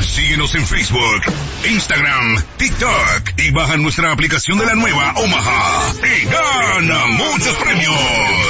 Síguenos en Facebook, Instagram, TikTok y baja nuestra aplicación de la nueva Omaha y gana muchos premios.